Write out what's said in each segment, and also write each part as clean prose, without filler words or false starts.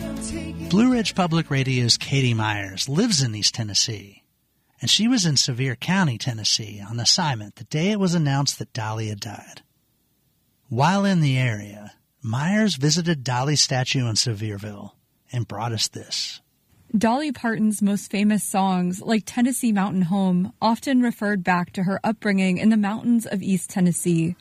Blue Ridge Public Radio's Katie Myers lives in East Tennessee, and she was in Sevier County, Tennessee, on assignment the day it was announced that Dolly had died. While in the area, Myers visited Dolly's statue in Sevierville and brought us this. Dolly Parton's most famous songs, like Tennessee Mountain Home, often referred back to her upbringing in the mountains of East Tennessee.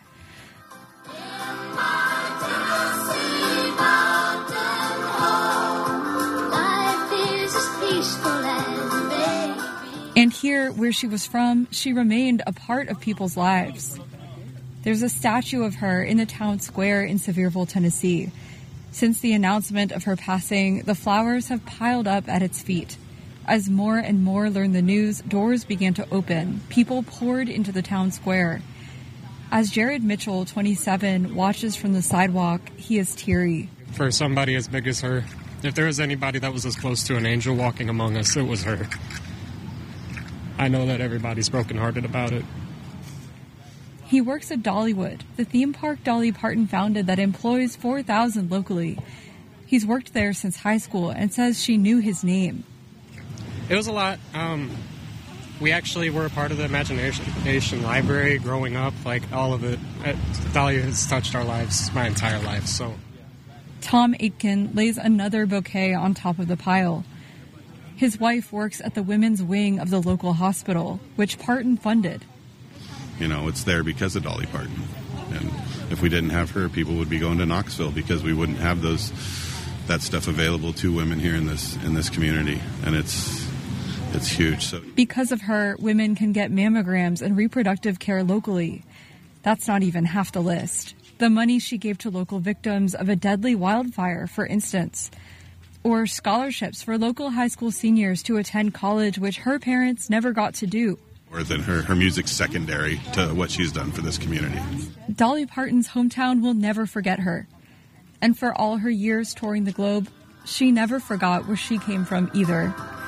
And here, where she was from, she remained a part of people's lives. There's a statue of her in the town square in Sevierville, Tennessee. Since the announcement of her passing, the flowers have piled up at its feet. As more and more learned the news, doors began to open. People poured into the town square. As Jared Mitchell, 27, watches from the sidewalk, he is teary. For somebody as big as her, if there was anybody that was as close to an angel walking among us, it was her. I know that everybody's brokenhearted about it. He works at Dollywood, the theme park Dolly Parton founded that employs 4,000 locally. He's worked there since high school and says she knew his name. It was a lot. We actually were a part of the Imagination Library growing up, like all of it. Dolly has touched our lives my entire life, so. Tom Aitken lays another bouquet on top of the pile. His wife works at the women's wing of the local hospital, which Parton funded. You know, it's there because of Dolly Parton. And if we didn't have her, people would be going to Knoxville because we wouldn't have that stuff available to women here in this community. And it's huge. So because of her, women can get mammograms and reproductive care locally. That's not even half the list. The money she gave to local victims of a deadly wildfire, for instance. Or scholarships for local high school seniors to attend college, which her parents never got to do. Or than her music's secondary to what she's done for this community. Dolly Parton's hometown will never forget her. And for all her years touring the globe, she never forgot where she came from either.